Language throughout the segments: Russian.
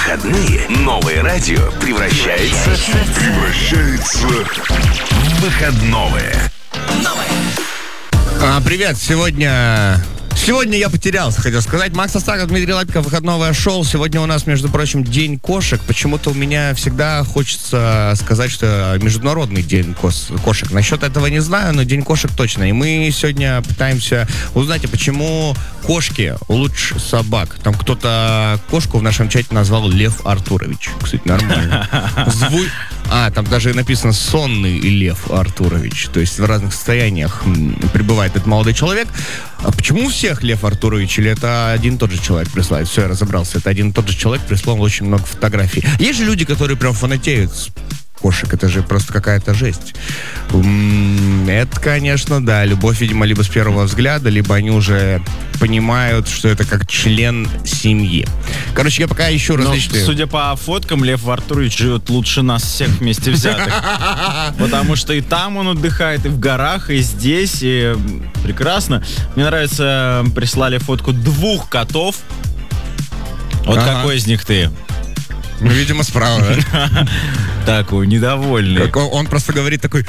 выходные новое радио превращается в выходное. Привет, сегодня я потерялся, хотел сказать. Макс Астахов, Дмитрий Лапиков, выходное шоу. Сегодня у нас, между прочим, День кошек. Почему-то у меня всегда хочется сказать, что Международный день кошек. Насчет этого не знаю, но День кошек точно. И мы сегодня пытаемся узнать, а почему кошки лучше собак. Там кто-то кошку в нашем чате назвал Лев Артурович. Кстати, нормально. Там даже написано «сонный Лев Артурович». То есть в разных состояниях пребывает этот молодой человек. А почему у всех Лев Артурович? Или это один и тот же человек прислал? Все, я разобрался. Это один и тот же человек прислал очень много фотографий. Есть же люди, которые прям фанатеют с кошек. Это же просто какая-то жесть. Это, конечно, да. Любовь, видимо, либо с первого взгляда, либо они уже понимают, что это как член семьи. Короче, я пока ищу различные... Судя по фоткам, Лев Артурович живет лучше нас всех вместе взятых. Потому что и там он отдыхает, и в горах, и здесь, и прекрасно. Мне нравится, прислали фотку 2 котов. Вот какой из них ты? Ну, видимо, справа. Такой недовольный. Он просто говорит такой: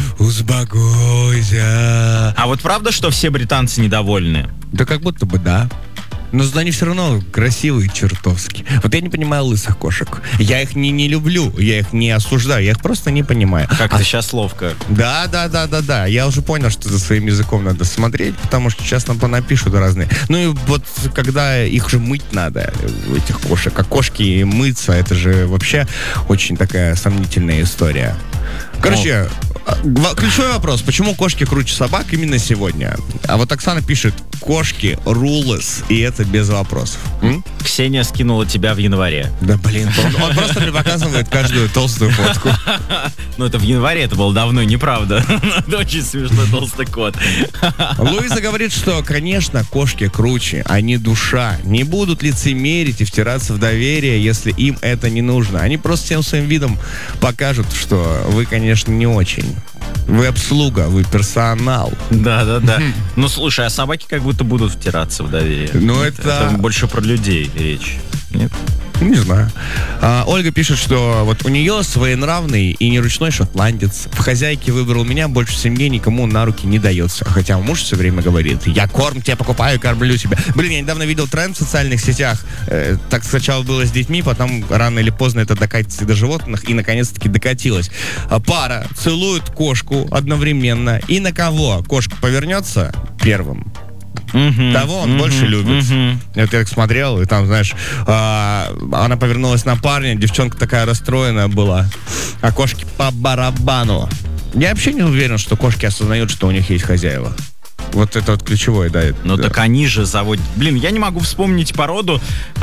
успокойся. А вот правда, что все британцы недовольны? Да как будто бы да. Но они все равно красивые чертовски. Вот я не понимаю лысых кошек. Я их не люблю, я их не осуждаю, я их просто не понимаю. Как ты сейчас ловко. Да. Я уже понял, что за своим языком надо смотреть, потому что сейчас нам понапишут разные. Ну и вот когда их же мыть надо, этих кошек. А кошки мыться, это же вообще очень такая сомнительная история. Короче, ключевой вопрос: почему кошки круче собак именно сегодня? А вот Оксана пишет: кошки рулес, и это без вопросов. Ксения скинула тебя в январе. Да блин, он просто мне показывает каждую толстую фотку. Ну это в январе, это было давно, неправда. Это очень смешной толстый кот. Луиза говорит, что, конечно, кошки круче, они душа. Не будут лицемерить и втираться в доверие, если им это не нужно. Они просто всем своим видом покажут, что вы, конечно, не очень. Вы обслуга, вы персонал. Да. Ну, слушай, а собаки как будто будут втираться в доверие. Ну, это больше про людей речь. Нет? Не знаю. Ольга пишет, что вот у нее своенравный и неручной шотландец. В хозяйке выбрал меня, больше в семье никому на руки не дается. Хотя муж все время говорит: я корм тебе покупаю, кормлю тебя. Блин, я недавно видел тренд в социальных сетях. Так сначала было с детьми, потом рано или поздно это докатится и до животных, и наконец-таки докатилось. Пара целует кошку одновременно, и на кого кошка повернется первым, того он больше любит. Я так смотрел, и там, знаешь, она повернулась на парня, девчонка такая расстроенная была, а кошки по барабану. Я вообще не уверен, что кошки осознают, что у них есть хозяева. Вот это вот ключевое, да. Ну так они же заводят... Блин, я не могу вспомнить породу.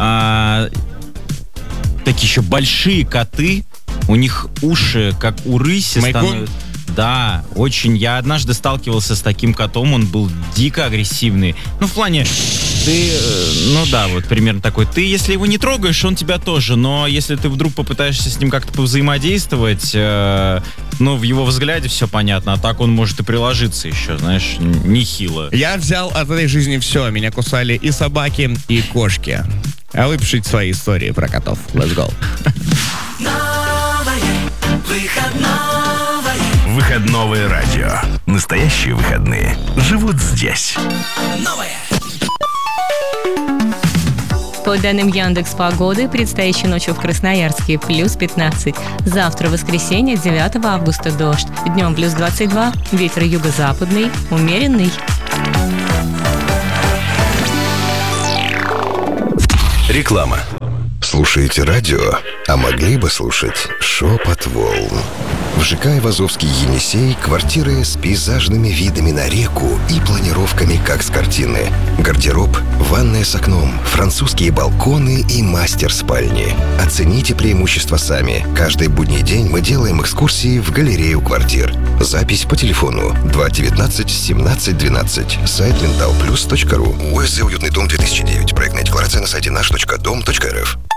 Такие еще большие коты, у них уши, как у рыси, становятся... Да, очень. Я однажды сталкивался с таким котом, он был дико агрессивный. Ну, в плане, вот примерно такой. Ты, если его не трогаешь, он тебя тоже. Но если ты вдруг попытаешься с ним как-то повзаимодействовать, в его взгляде все понятно. А так он может и приложиться еще, знаешь, нехило. Я взял от этой жизни все. Меня кусали и собаки, и кошки. А вы пишите свои истории про котов. Let's go. Выходное радио. Настоящие выходные живут здесь. По данным Яндекс.Погоды, предстоящей ночью в Красноярске плюс 15. Завтра, воскресенье, 9 августа, дождь. Днем плюс 22. Ветер юго-западный, умеренный. Реклама. Слушаете радио, а могли бы слушать «Шепот волн». В ЖК Айвазовский Енисей квартиры с пейзажными видами на реку и планировками, как с картины. Гардероб, ванная с окном, французские балконы и мастер спальни. Оцените преимущества сами. Каждый будний день мы делаем экскурсии в галерею квартир. Запись по телефону 219 17 12. Сайт mentalplus.ru. УСЗ «Уютный дом 2009». Проектная декларация на сайте наш.дом.рф.